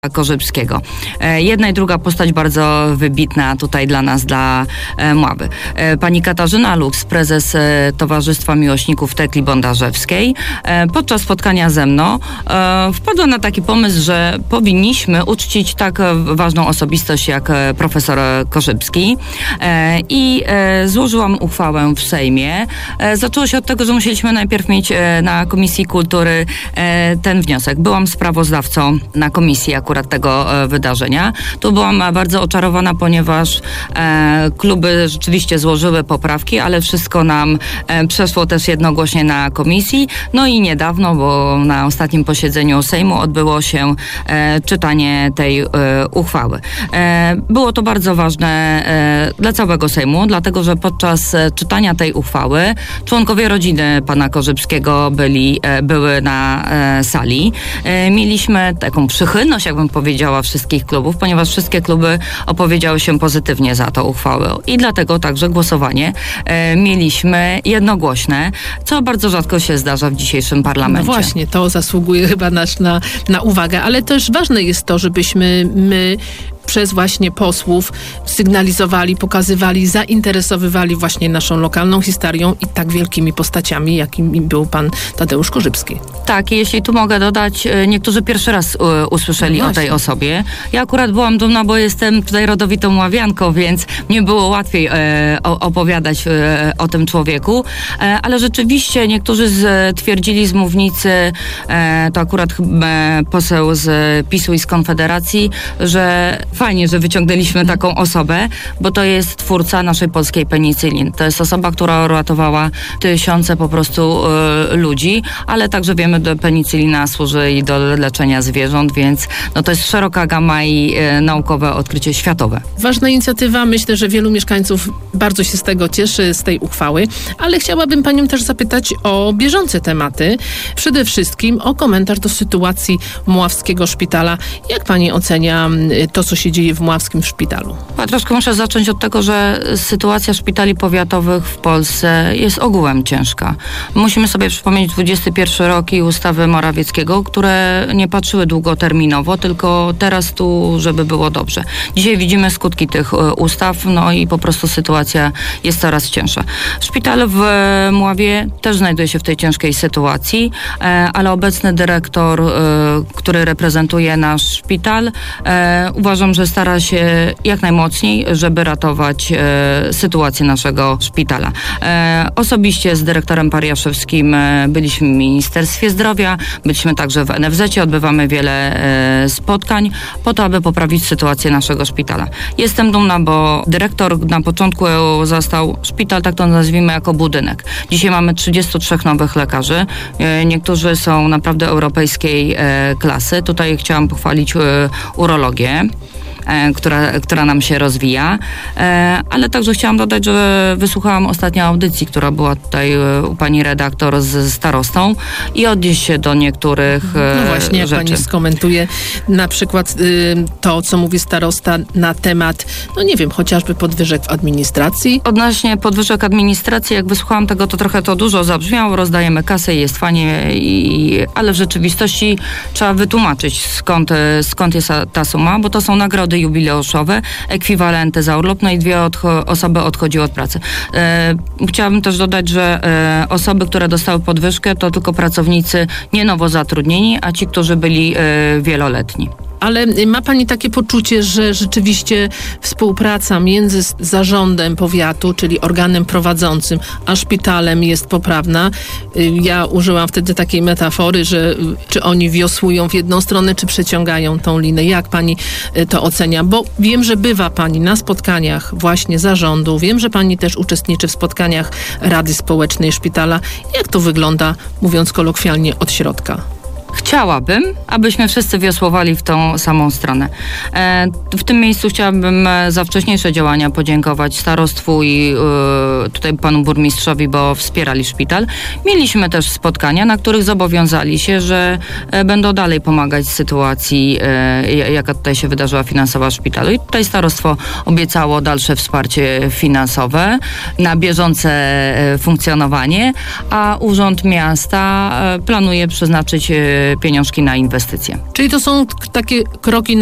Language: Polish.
Korzybskiego. Jedna i druga postać bardzo wybitna tutaj dla nas, dla Mławy. Pani Katarzyna Lux, prezes Towarzystwa Miłośników Tekli Bondarzewskiej, podczas spotkania ze mną wpadła na taki pomysł, że powinniśmy uczcić tak ważną osobistość jak profesor Korzybski i złożyłam uchwałę w Sejmie. Zaczęło się od tego, że musieliśmy najpierw mieć na Komisji Kultury ten wniosek. Byłam sprawozdawcą na komisji akurat tego wydarzenia. Tu byłam bardzo oczarowana, ponieważ kluby rzeczywiście złożyły poprawki, ale wszystko nam przeszło też jednogłośnie na komisji. No i niedawno, bo na ostatnim posiedzeniu Sejmu odbyło się czytanie tej uchwały. Było to bardzo ważne dla całego Sejmu, dlatego że podczas czytania tej uchwały członkowie rodziny pana Korzybskiego były na sali. Mieliśmy taką przychylność, jakbym powiedziała, wszystkich klubów, ponieważ wszystkie kluby opowiedziały się pozytywnie za tą uchwałę i dlatego także głosowanie mieliśmy jednogłośne, co bardzo rzadko się zdarza w dzisiejszym parlamencie. No właśnie, to zasługuje chyba na uwagę, ale też ważne jest to, żebyśmy my przez właśnie posłów sygnalizowali, pokazywali, zainteresowywali właśnie naszą lokalną historią i tak wielkimi postaciami, jakimi był pan Tadeusz Korzybski. Tak, i jeśli tu mogę dodać, niektórzy pierwszy raz usłyszeli o tej osobie. Ja akurat byłam dumna, bo jestem tutaj rodowitą Mławianką, więc mnie było łatwiej opowiadać o tym człowieku, ale rzeczywiście niektórzy twierdzili z mównicy, to akurat poseł z PiS-u i z Konfederacji, że fajnie, że wyciągnęliśmy taką osobę, bo to jest twórca naszej polskiej penicylin. To jest osoba, która uratowała tysiące po prostu ludzi, ale także wiemy, że penicylina służy i do leczenia zwierząt, więc no to jest szeroka gama i naukowe odkrycie światowe. Ważna inicjatywa. Myślę, że wielu mieszkańców bardzo się z tego cieszy, z tej uchwały, ale chciałabym panią też zapytać o bieżące tematy. Przede wszystkim o komentarz do sytuacji Mławskiego Szpitala. Jak pani ocenia to, co się dzieje w Mławskim szpitalu? Ja troszkę muszę zacząć od tego, że sytuacja szpitali powiatowych w Polsce jest ogółem ciężka. Musimy sobie przypomnieć 21 rok i ustawy Morawieckiego, które nie patrzyły długoterminowo, tylko teraz tu, żeby było dobrze. Dzisiaj widzimy skutki tych ustaw, no i po prostu sytuacja jest coraz cięższa. Szpital w Mławie też znajduje się w tej ciężkiej sytuacji, ale obecny dyrektor, który reprezentuje nasz szpital, uważam, że stara się jak najmocniej, żeby ratować sytuację naszego szpitala. Osobiście z dyrektorem Pariaszewskim byliśmy w Ministerstwie Zdrowia, byliśmy także w NFZ-cie, odbywamy wiele spotkań po to, aby poprawić sytuację naszego szpitala. Jestem dumna, bo dyrektor na początku zastał szpital, tak to nazwijmy, jako budynek. Dzisiaj mamy 33 nowych lekarzy. Niektórzy są naprawdę europejskiej klasy. Tutaj chciałam pochwalić urologię, która nam się rozwija, ale także chciałam dodać, że wysłuchałam ostatnio audycji, która była tutaj u pani redaktor z starostą i odnieść się do niektórych No właśnie, jak rzeczy. pani skomentuje na przykład to, co mówi starosta na temat, no nie wiem, chociażby podwyżek w administracji? Odnośnie podwyżek administracji, jak wysłuchałam tego, to trochę to dużo zabrzmiało, rozdajemy kasę i jest fajnie, ale w rzeczywistości trzeba wytłumaczyć, skąd jest ta suma, bo to są nagrody jubileuszowe, ekwiwalenty za urlop, no i 2 osoby odchodziły od pracy. Chciałabym też dodać, że osoby, które dostały podwyżkę, to tylko pracownicy nie nowo zatrudnieni, a ci, którzy byli wieloletni. Ale ma pani takie poczucie, że rzeczywiście współpraca między zarządem powiatu, czyli organem prowadzącym, a szpitalem jest poprawna? Ja użyłam wtedy takiej metafory, że czy oni wiosłują w jedną stronę, czy przeciągają tą linę. Jak pani to ocenia? Bo wiem, że bywa pani na spotkaniach właśnie zarządu. Wiem, że pani też uczestniczy w spotkaniach Rady Społecznej Szpitala. Jak to wygląda, mówiąc kolokwialnie, od środka? Chciałabym, abyśmy wszyscy wiosłowali w tą samą stronę. W tym miejscu chciałabym za wcześniejsze działania podziękować starostwu i tutaj panu burmistrzowi, bo wspierali szpital. Mieliśmy też spotkania, na których zobowiązali się, że będą dalej pomagać w sytuacji, jaka tutaj się wydarzyła finansowa szpitalu. I tutaj starostwo obiecało dalsze wsparcie finansowe na bieżące funkcjonowanie, a Urząd Miasta planuje przeznaczyć pieniążki na inwestycje. Czyli to są takie kroki